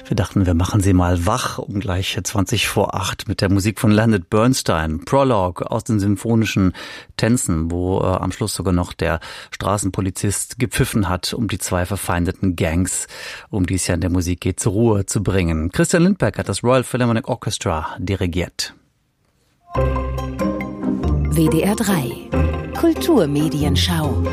Wir dachten, wir machen Sie mal wach um gleich 7:20 mit der Musik von Leonard Bernstein. Prologue aus den symphonischen Tänzen, wo am Schluss sogar noch der Straßenpolizist gepfiffen hat, um die zwei verfeindeten Gangs, um die es ja in der Musik geht, zur Ruhe zu bringen. Christian Lindberg hat das Royal Philharmonic Orchestra dirigiert. WDR 3 Kulturmedienschau.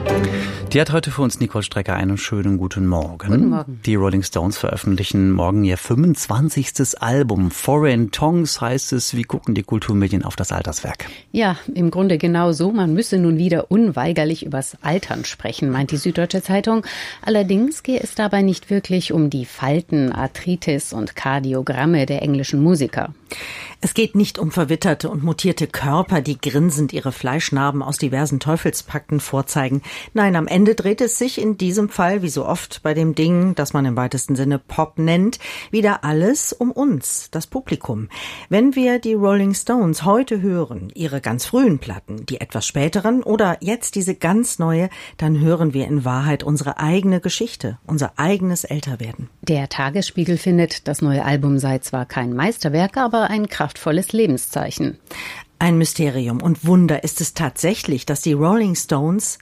Die hat heute für uns Nicole Strecker einen schönen guten Morgen. Guten Morgen. Die Rolling Stones veröffentlichen morgen ihr 25. Album. Foreign Tongues heißt es. Wie gucken die Kulturmedien auf das Alterswerk? Ja, im Grunde genau so. Man müsse nun wieder unweigerlich übers Altern sprechen, meint die Süddeutsche Zeitung. Allerdings gehe es dabei nicht wirklich um die Falten, Arthritis und Kardiogramme der englischen Musiker. Es geht nicht um verwitterte und mutierte Körper, die grinsend ihre Fleischnarben aus diversen Teufelspakten vorzeigen. Nein, am Ende dreht es sich in diesem Fall, wie so oft bei dem Ding, das man im weitesten Sinne Pop nennt, wieder alles um uns, das Publikum. Wenn wir die Rolling Stones heute hören, ihre ganz frühen Platten, die etwas späteren oder jetzt diese ganz neue, dann hören wir in Wahrheit unsere eigene Geschichte, unser eigenes Älterwerden. Der Tagesspiegel findet, das neue Album sei zwar kein Meisterwerk, aber ein kraftvolles Lebenszeichen. Ein Mysterium und Wunder ist es tatsächlich, dass die Rolling Stones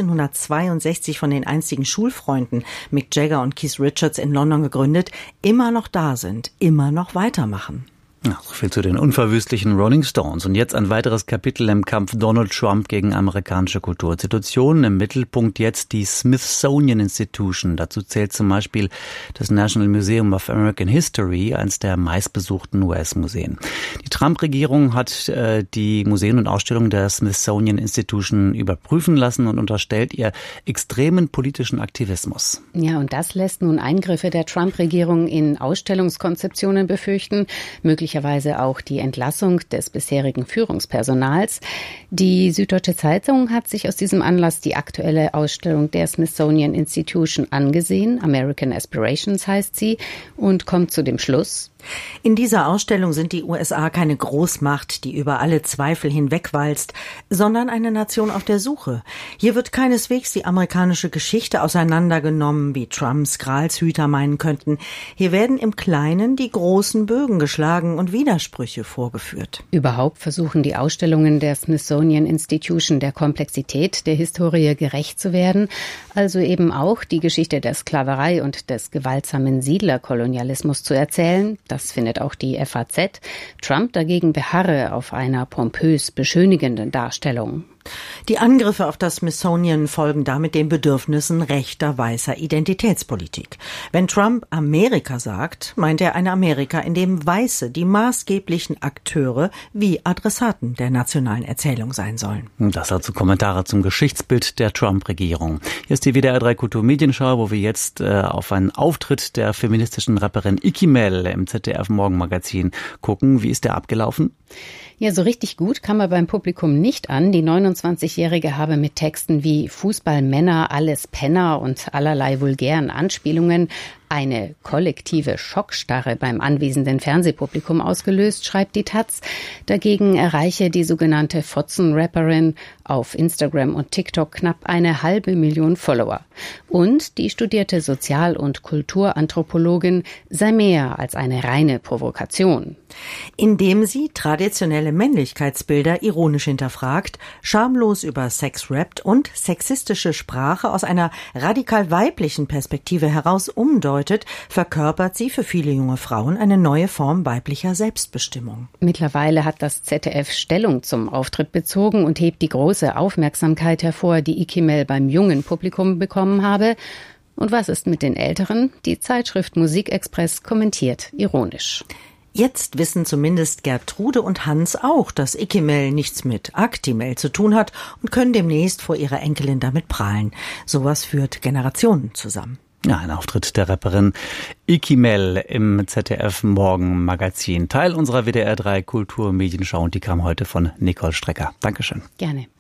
1962 von den einstigen Schulfreunden Mick Jagger und Keith Richards in London gegründet, immer noch da sind, immer noch weitermachen. Ja, so viel zu den unverwüstlichen Rolling Stones. Und jetzt ein weiteres Kapitel im Kampf Donald Trump gegen amerikanische Kulturinstitutionen. Im Mittelpunkt jetzt die Smithsonian Institution. Dazu zählt zum Beispiel das National Museum of American History, eines der meistbesuchten US-Museen. Die Trump-Regierung hat die Museen und Ausstellungen der Smithsonian Institution überprüfen lassen und unterstellt ihr extremen politischen Aktivismus. Ja, und das lässt nun Eingriffe der Trump-Regierung in Ausstellungskonzeptionen befürchten, möglicherweise auch die Entlassung des bisherigen Führungspersonals. Die Süddeutsche Zeitung hat sich aus diesem Anlass die aktuelle Ausstellung der Smithsonian Institution angesehen. American Aspirations heißt sie und kommt zu dem Schluss: In dieser Ausstellung sind die USA keine Großmacht, die über alle Zweifel hinwegwalzt, sondern eine Nation auf der Suche. Hier wird keineswegs die amerikanische Geschichte auseinandergenommen, wie Trumps Gralshüter meinen könnten. Hier werden im Kleinen die großen Bögen geschlagen und Widersprüche vorgeführt. Überhaupt versuchen die Ausstellungen der Smithsonian Institution der Komplexität der Historie gerecht zu werden, also eben auch die Geschichte der Sklaverei und des gewaltsamen Siedlerkolonialismus zu erzählen. Das findet auch die FAZ. Trump dagegen beharre auf einer pompös beschönigenden Darstellung. Die Angriffe auf das Smithsonian folgen damit den Bedürfnissen rechter weißer Identitätspolitik. Wenn Trump Amerika sagt, meint er ein Amerika, in dem Weiße die maßgeblichen Akteure wie Adressaten der nationalen Erzählung sein sollen. Das dazu Kommentare zum Geschichtsbild der Trump-Regierung. Hier ist die WDR 3 Kulturmedienschau, wo wir jetzt auf einen Auftritt der feministischen Rapperin Iki Mel im ZDF-Morgenmagazin gucken. Wie ist der abgelaufen? Ja, so richtig gut kam er beim Publikum nicht an. Die 29-Jährige habe mit Texten wie Fußballmänner, alles Penner und allerlei vulgären Anspielungen eine kollektive Schockstarre beim anwesenden Fernsehpublikum ausgelöst, schreibt die taz. Dagegen erreiche die sogenannte Fotzen-Rapperin auf Instagram und TikTok knapp 500.000 Follower. Und die studierte Sozial- und Kulturanthropologin sei mehr als eine reine Provokation. Indem sie traditionelle Männlichkeitsbilder ironisch hinterfragt, schamlos über Sex rappt und sexistische Sprache aus einer radikal weiblichen Perspektive heraus umdeutet, verkörpert sie für viele junge Frauen eine neue Form weiblicher Selbstbestimmung. Mittlerweile hat das ZDF Stellung zum Auftritt bezogen und hebt die große Aufmerksamkeit hervor, die Iki Mel beim jungen Publikum bekommen habe. Und was ist mit den Älteren? Die Zeitschrift Musikexpress kommentiert ironisch: Jetzt wissen zumindest Gertrude und Hans auch, dass Iki Mel nichts mit Actimel zu tun hat und können demnächst vor ihrer Enkelin damit prahlen. Sowas führt Generationen zusammen. Ja, ein Auftritt der Rapperin Iki Mel im ZDF-Morgenmagazin. Teil unserer WDR 3 Kulturmedienschau und die kam heute von Nicole Strecker. Dankeschön. Gerne.